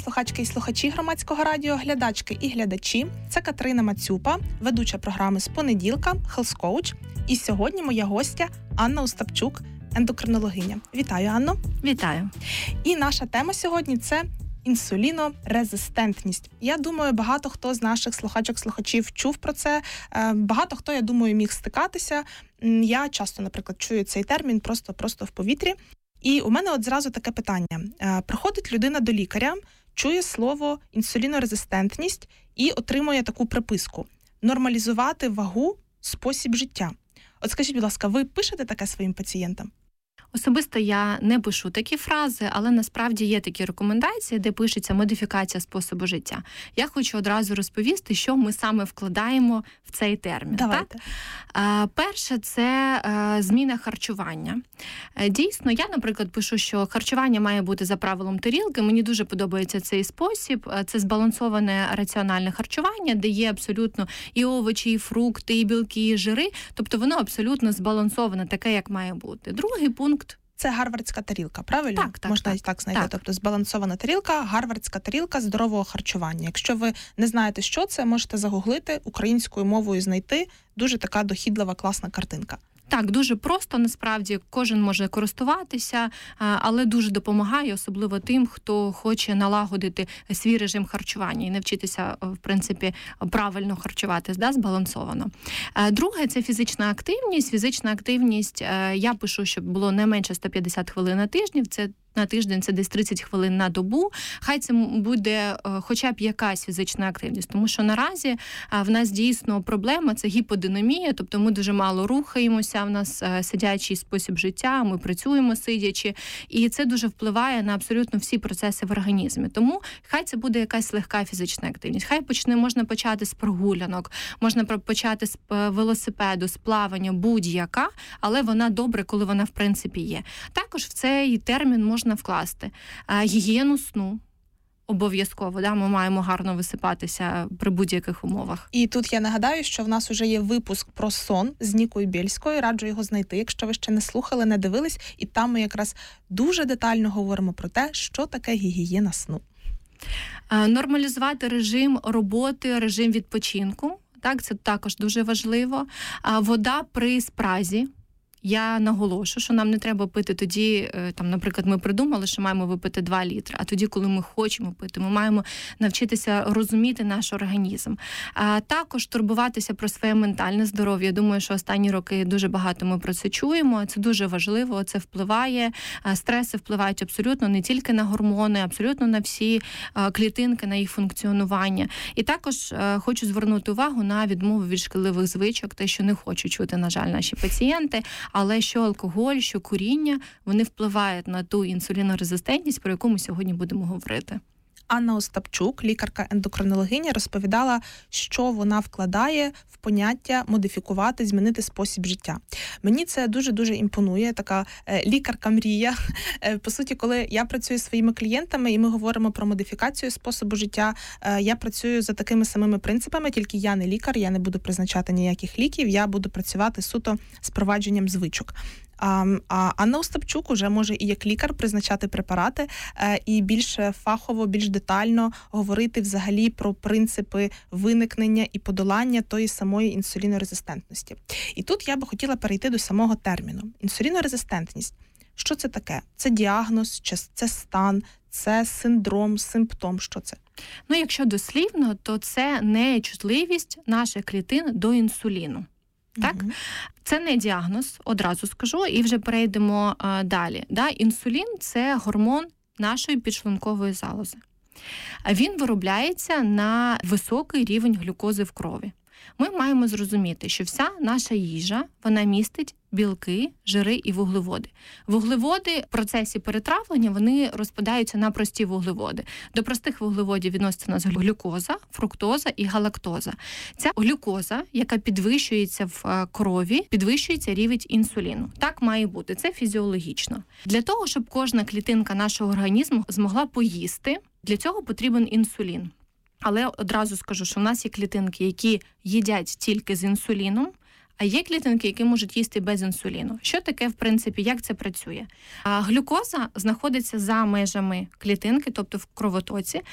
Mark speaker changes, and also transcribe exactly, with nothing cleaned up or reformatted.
Speaker 1: слухачки і слухачі Громадського радіо, глядачки і глядачі. Це Катерина Мацюпа, ведуча програми «З понеділка», Health Coach. І сьогодні моя гостя Анна Остапчук, ендокринологиня. Вітаю, Анно.
Speaker 2: Вітаю.
Speaker 1: І наша тема сьогодні – це інсулінорезистентність. Я думаю, багато хто з наших слухачок-слухачів чув про це. Багато хто, я думаю, міг стикатися. Я часто, наприклад, чую цей термін просто-просто в повітрі. І у мене от зразу таке питання. Приходить людина до лікаря, чує слово інсулінорезистентність і отримує таку приписку – нормалізувати вагу, спосіб життя. От скажіть, будь ласка, ви пишете таке своїм пацієнтам?
Speaker 2: Особисто я не пишу такі фрази, але насправді є такі рекомендації, де пишеться модифікація способу життя. Я хочу одразу розповісти, що ми саме вкладаємо в цей термін.
Speaker 1: Давайте.
Speaker 2: Так? Перше – це зміна харчування. Дійсно, я, наприклад, пишу, що харчування має бути за правилом тарілки. Мені дуже подобається цей спосіб. Це збалансоване раціональне харчування, де є абсолютно і овочі, і фрукти, і білки, і жири. Тобто воно абсолютно збалансоване, таке, як має бути. Другий пункт.
Speaker 1: Це гарвардська тарілка, правильно?
Speaker 2: Так, так.
Speaker 1: Можна
Speaker 2: так,
Speaker 1: так знайти.
Speaker 2: Так.
Speaker 1: Тобто збалансована тарілка, гарвардська тарілка здорового харчування. Якщо ви не знаєте, що це, можете загуглити, українською мовою знайти. Дуже така дохідлива, класна картинка.
Speaker 2: Так, дуже просто, насправді, кожен може користуватися, але дуже допомагає, особливо тим, хто хоче налагодити свій режим харчування і навчитися, в принципі, правильно харчуватись, да, збалансовано. Друге – це фізична активність. Фізична активність, я пишу, щоб було не менше сто п'ятдесят хвилин на тиждень, це на тиждень це десь тридцять хвилин на добу. Хай це буде хоча б якась фізична активність, тому що наразі в нас дійсно проблема – це гіподинамія, тобто ми дуже мало рухаємося, в нас сидячий спосіб життя, ми працюємо сидячи, і це дуже впливає на абсолютно всі процеси в організмі. Тому хай це буде якась легка фізична активність. Хай почне, можна почати з прогулянок, можна почати з велосипеду, з плавання, будь-яка, але вона добре, коли вона в принципі є. Також в цей термін можна вкласти гігієну сну. Обов'язково, да, ми маємо гарно висипатися при будь-яких умовах.
Speaker 1: І тут я нагадаю, що в нас уже є випуск про сон з Нікою Бєльською. Раджу його знайти, якщо ви ще не слухали, не дивились. І там ми якраз дуже детально говоримо про те, що таке гігієна сну.
Speaker 2: Нормалізувати режим роботи, режим відпочинку. Так, це також дуже важливо. Вода при спразі. Я наголошу, що нам не треба пити тоді, там, наприклад, ми придумали, що маємо випити два літри, а тоді, коли ми хочемо пити, ми маємо навчитися розуміти наш організм. А також турбуватися про своє ментальне здоров'я. Я думаю, що останні роки дуже багато ми про це чуємо, це дуже важливо, це впливає, стреси впливають абсолютно не тільки на гормони, абсолютно на всі клітинки, на їх функціонування. І також хочу звернути увагу на відмову від шкідливих звичок, те, що не хочуть чути, на жаль, наші пацієнти. Але що алкоголь, що куріння, вони впливають на ту інсулінорезистентність, про яку ми сьогодні будемо говорити.
Speaker 1: Анна Остапчук, лікарка-ендокринологиня, розповідала, що вона вкладає в поняття модифікувати, змінити спосіб життя. Мені це дуже-дуже імпонує, така лікарка-мрія. По суті, коли я працюю зі своїми клієнтами і ми говоримо про модифікацію способу життя, я працюю за такими самими принципами, тільки я не лікар, я не буду призначати ніяких ліків, я буду працювати суто з впровадженням звичок. А, а Анна Остапчук уже може і як лікар призначати препарати е, і більш фахово, більш детально говорити взагалі про принципи виникнення і подолання тої самої інсулінорезистентності. І тут я би хотіла перейти до самого терміну. Інсулінорезистентність. Що це таке? Це діагноз, чи це стан, це синдром, симптом, що це?
Speaker 2: Ну, якщо дослівно, то це нечутливість наших клітин до інсуліну. Так? Угу. Це не діагноз, одразу скажу, і вже перейдемо а, далі. Да? Інсулін – це гормон нашої підшлункової залози. Він виробляється на високий рівень глюкози в крові. Ми маємо зрозуміти, що вся наша їжа, вона містить білки, жири і вуглеводи. Вуглеводи в процесі перетравлення, вони розпадаються на прості вуглеводи. До простих вуглеводів відноситься у нас глюкоза, фруктоза і галактоза. Ця глюкоза, яка підвищується в крові, підвищується рівень інсуліну. Так має бути, це фізіологічно. Для того, щоб кожна клітинка нашого організму змогла поїсти, для цього потрібен інсулін. Але одразу скажу, що в нас є клітинки, які їдять тільки з інсуліном, а є клітинки, які можуть їсти без інсуліну. Що таке, в принципі, як це працює? А глюкоза знаходиться за межами клітинки, тобто в кровотоці,